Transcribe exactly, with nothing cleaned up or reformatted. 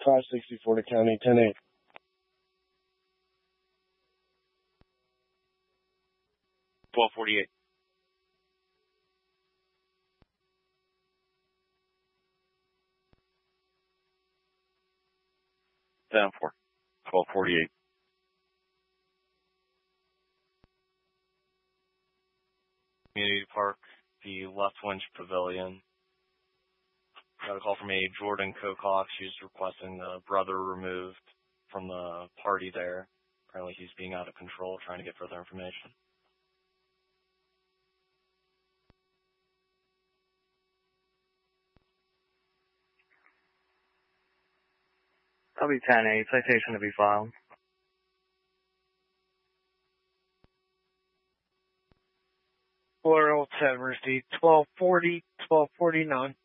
five sixty-four to county, ten eight. twelve forty-eight. ten four. twelve forty-eight. Community Park, the Left Winch Pavilion. Got a call from a Jordan Cocox. She's requesting the brother removed from the party there. Apparently he's being out of control, trying to get further information. That'll be ten eight. Citation to be filed. Laurel Tavernity, twelve forty, twelve forty-nine.